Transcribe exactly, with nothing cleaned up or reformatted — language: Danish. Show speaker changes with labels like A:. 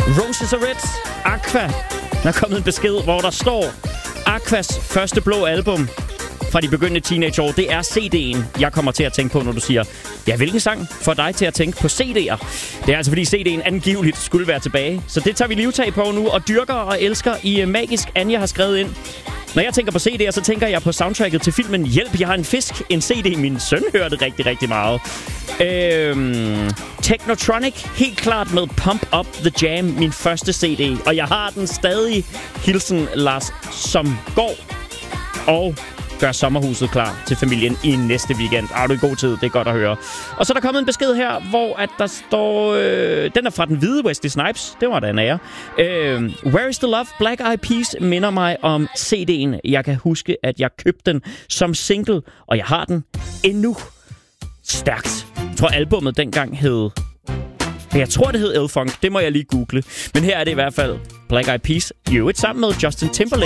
A: Roses are Red, Aqua. Der er kommet en besked, hvor der står: Aquas første blå album fra de begyndende teenageår, det er C D'en, jeg kommer til at tænke på, når du siger, ja, hvilken sang får dig til at tænke på C D'er? Det er altså, fordi C D'en angiveligt skulle være tilbage. Så det tager vi livtag på nu, og dyrker og elsker i Magisk. Anja har skrevet ind: når jeg tænker på C D'er, så tænker jeg på soundtracket til filmen Hjælp, jeg har en fisk. En C D, min søn hørte rigtig, rigtig meget. Øhm, Technotronic, helt klart med Pump Up The Jam, min første C D. Og jeg har den stadig. Hilsen Lars Somgaard. Og gør sommerhuset klar til familien i næste weekend. Ah, du er i god tid, det er godt at høre. Og så er der kommet en besked her, hvor at der står... Øh, den er fra den hvide Wesley Snipes. Det var da en ære. Øh, Where is the Love? Black Eyed Peas minder mig om C D'en. Jeg kan huske, at jeg købte den som single, og jeg har den endnu. Stærkt. Jeg tror, albummet dengang hed... Jeg tror, det hed L-Funk. Det må jeg lige google. Men her er det i hvert fald Black Eyed Peas. Jo, et sammen med Justin Timberlake.